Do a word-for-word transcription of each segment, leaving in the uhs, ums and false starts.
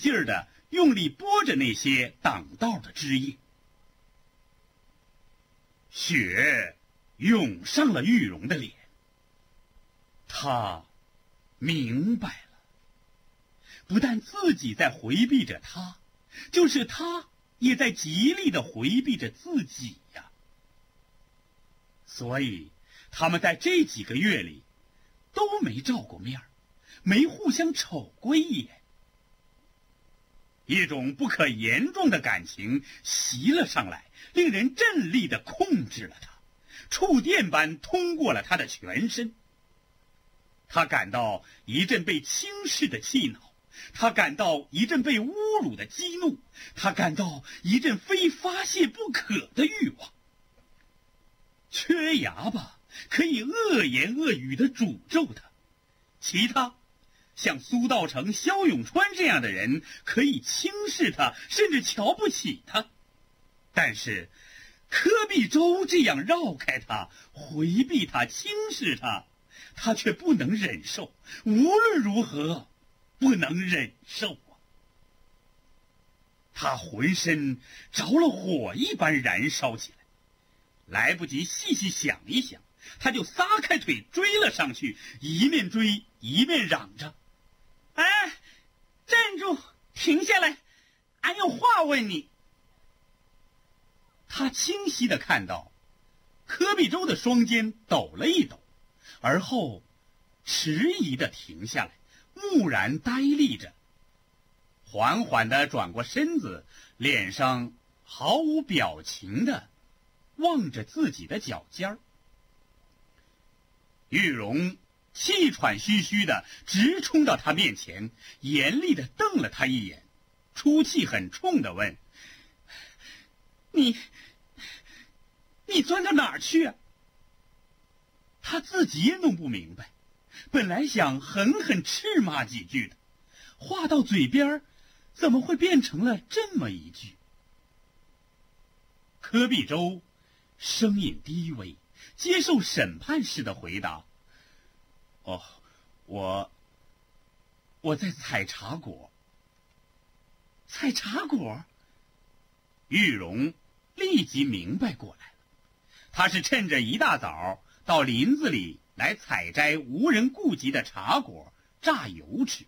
劲儿的用力拨着那些挡道的枝叶。血涌上了玉荣的脸，他明白了，不但自己在回避着他，就是他也在极力的回避着自己呀。所以他们在这几个月里都没照过面，没互相瞅过一眼。一种不可言状的感情袭了上来，令人震力地控制了他，触电般通过了他的全身。他感到一阵被轻视的气恼，他感到一阵被侮辱的激怒，他感到一阵非发泄不可的欲望。缺牙吧可以恶言恶语地诅咒他，其他像苏道成、萧永川这样的人可以轻视他，甚至瞧不起他。但是柯必洲这样绕开他，回避他，轻视他，他却不能忍受，无论如何不能忍受啊！他浑身着了火一般燃烧起来，来不及细细想一想，他就撒开腿追了上去，一面追一面嚷着：“哎，站住！停下来！俺有话问你。”他清晰地看到柯必洲的双肩抖了一抖，而后迟疑地停下来，木然呆立着，缓缓地转过身子，脸上毫无表情地望着自己的脚尖儿。玉荣气喘吁吁地直冲到他面前，严厉地瞪了他一眼，出气很冲地问：“你你钻到哪儿去啊？”他自己也弄不明白，本来想狠狠斥骂几句的，话到嘴边怎么会变成了这么一句？柯必洲声音低微，接受审判似的回答：“哦，我我在采茶果。”采茶果？玉荣立即明白过来了，他是趁着一大早到林子里来采摘无人顾及的茶果榨油吃。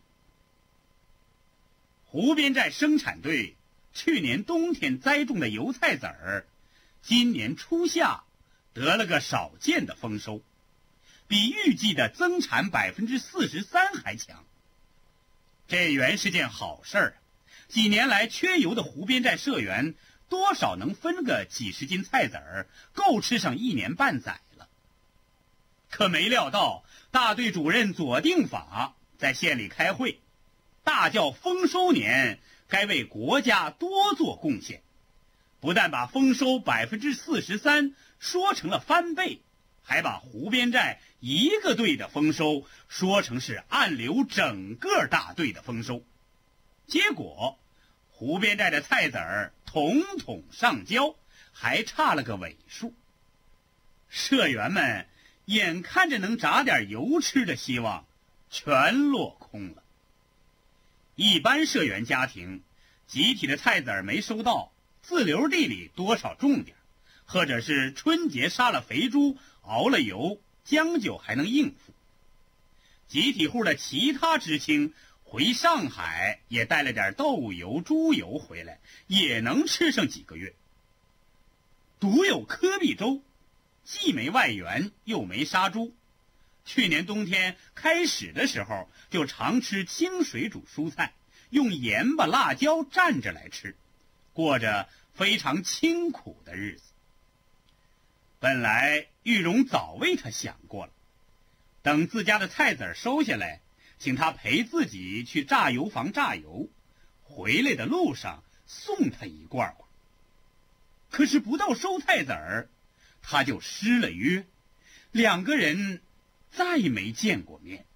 湖边寨生产队去年冬天栽种的油菜籽儿，今年初夏得了个少见的丰收，比预计的增产百分之四十三还强。这原是件好事儿，几年来缺油的湖边寨社员多少能分个几十斤菜籽儿，够吃上一年半载了。可没料到大队主任左定法在县里开会，大叫丰收年该为国家多做贡献，不但把丰收百分之四十三说成了翻倍，还把湖边寨一个队的丰收说成是暗流整个大队的丰收。结果湖边寨的菜籽儿统统上交，还差了个尾数。社员们眼看着能炸点油吃的希望全落空了。一般社员家庭集体的菜籽儿没收到，自留地里多少种点，或者是春节杀了肥猪熬了油，将就还能应付。集体户的其他知青回上海也带了点豆油猪油回来，也能吃上几个月。独有柯必洲既没外援又没杀猪，去年冬天开始的时候就常吃清水煮蔬菜，用盐巴辣椒蘸着来吃，过着非常清苦的日子。本来玉荣早为他想过了，等自家的菜籽收下来，请他陪自己去榨油坊榨油，回来的路上送他一罐罐。可是不到收菜籽儿，他就失了约，两个人再没见过面。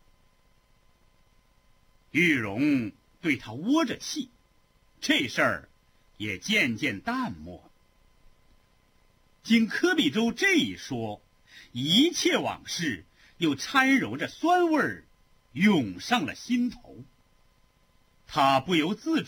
玉荣对他窝着气，这事儿也渐渐淡漠。经柯必洲这一说，一切往事又掺揉着酸味儿涌上了心头，他不由自主